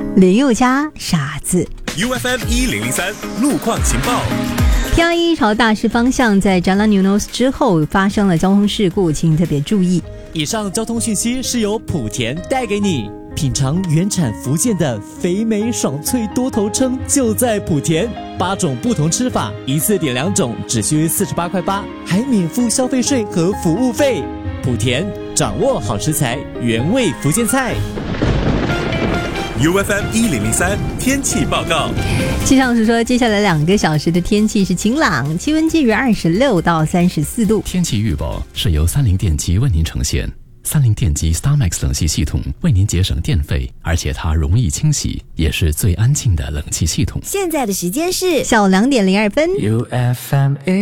林宥嘉傻子。 UFM1003 路况情报。 T21朝大势方向在Jalan Eunos之后发生了交通事故，请特别注意。 以上交通讯息是由莆田带给你。品尝原产福建的肥美爽脆多头鲳就在莆田，8种不同吃法，一次点2种，只需48.8块，还免付消费税和服务费。莆田掌握好食材，原味福建菜。 UFM1003 天气报告。 气象署说，接下来2个小时的天气是晴朗，气温介于26到34度。 天气预报是由三菱电机为您呈现。三菱电机 StarMax 冷气系统为您节省电费，而且它容易清洗，也是最安静的冷气系统。 现在的时间是下午2点02分。 UFM